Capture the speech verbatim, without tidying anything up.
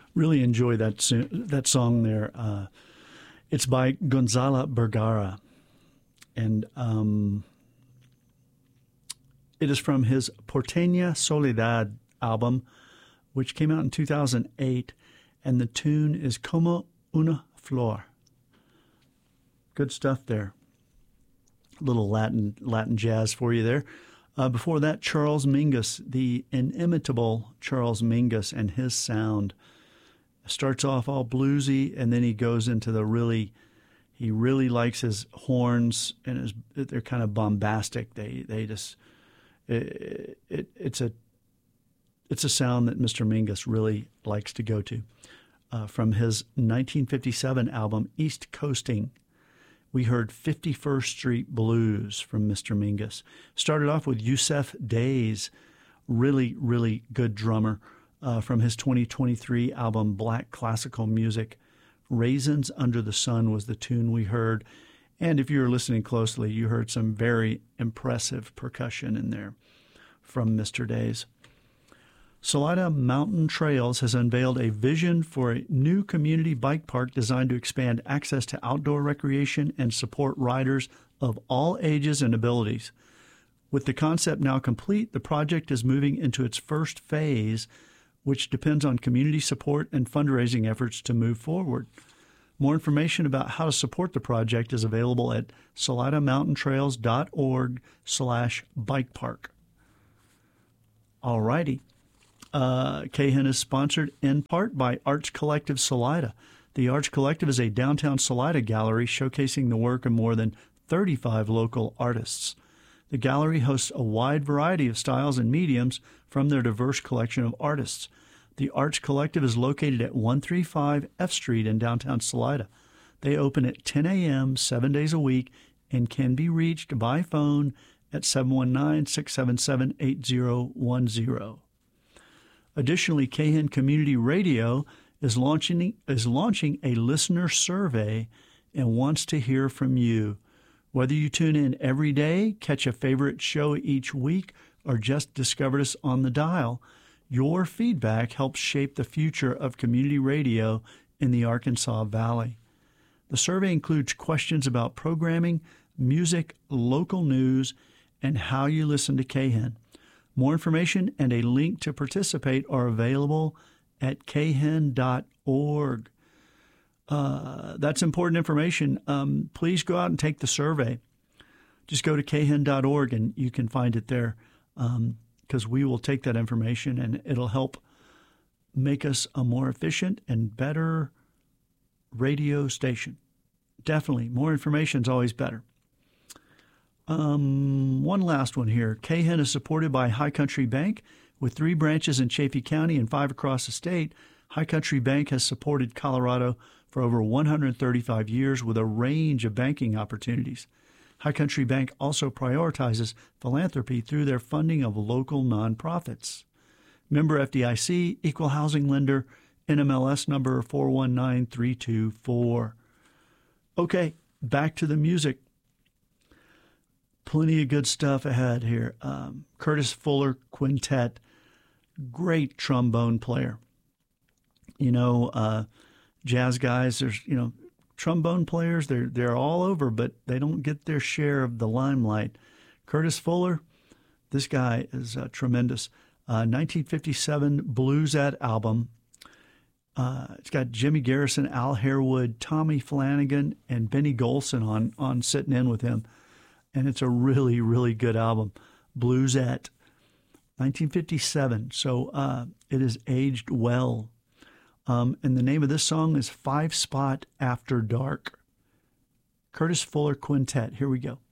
Really enjoy that so- that song there. Uh, it's by Gonzalo Bergara, and um, it is from his Porteña Soledad album, which came out in two thousand eight, and the tune is Como una Flor. Good stuff there. A little Latin Latin jazz for you there. Uh, before that, Charles Mingus, the inimitable Charles Mingus, and his sound. Starts off all bluesy, and then he goes into the really, he really likes his horns, and his, they're kind of bombastic. They they just, it, it, it's a, it's a sound that Mister Mingus really likes to go to. Uh, from his nineteen fifty-seven album, East Coasting, we heard fifty-first Street Blues from Mister Mingus. Started off with Yusef Days, really, really good drummer. Uh, from his twenty twenty-three album, Black Classical Music. Raisins Under the Sun was the tune we heard. And if you were listening closely, you heard some very impressive percussion in there from Mister Days. Salida Mountain Trails has unveiled a vision for a new community bike park designed to expand access to outdoor recreation and support riders of all ages and abilities. With the concept now complete, the project is moving into its first phase, which depends on community support and fundraising efforts to move forward. More information about how to support the project is available at salidamountaintrails.org slash bike park. All righty. Uh, K H N is sponsored in part by Arts Collective Salida. The Arts Collective is a downtown Salida gallery showcasing the work of more than thirty-five local artists. The gallery hosts a wide variety of styles and mediums from their diverse collection of artists. The Arts Collective is located at one thirty-five F Street in downtown Salida. They open at ten a.m. seven days a week and can be reached by phone at seven one nine, six seven seven, eight zero one zero. Additionally, K H N Community Radio is launching, is launching a listener survey and wants to hear from you. Whether you tune in every day, catch a favorite show each week, or just discovered us on the dial, your feedback helps shape the future of community radio in the Arkansas Valley. The survey includes questions about programming, music, local news, and how you listen to K H N. More information and a link to participate are available at k h n dot org. Uh, that's important information. Um, please go out and take the survey. Just go to k h n dot org and you can find it there. Um, because we will take that information and it'll help make us a more efficient and better radio station. Definitely, more information is always better. Um, one last one here. K H N is supported by High Country Bank. With three branches in Chaffee County and five across the state, High Country Bank has supported Colorado for over one hundred thirty-five years with a range of banking opportunities. High Country Bank also prioritizes philanthropy through their funding of local nonprofits. Member F D I C, Equal Housing Lender, N M L S number four one nine three two four. Okay, back to the music. Plenty of good stuff ahead here. Um, Curtis Fuller Quintet, great trombone player. You know, uh, jazz guys, there's, you know, trombone players, they're they're all over, but they don't get their share of the limelight. Curtis Fuller, this guy is uh, tremendous. Uh, nineteen fifty-seven Bluesette album. Uh, it's got Jimmy Garrison, Al Harewood, Tommy Flanagan, and Benny Golson on on sitting in with him, and it's a really really good album. Bluesette, nineteen fifty-seven. So uh, it is aged well. Um, and the name of this song is Five Spot After Dark. Curtis Fuller Quintet. Here we go.